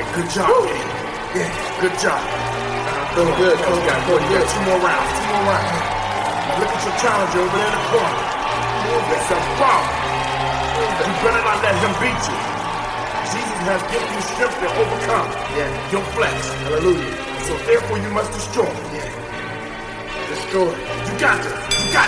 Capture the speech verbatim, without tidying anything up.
Good job, Eddie. Yeah, good job. Uh, Doing good, coach. You got, Doing you got good. two more rounds. Two more rounds. Now look at your challenger over there in the corner. That's a problem. You better not let him beat you. Jesus has given you strength to overcome Yeah. your flesh. Hallelujah. So therefore you must destroy him. Yeah. Destroy. You got this. You got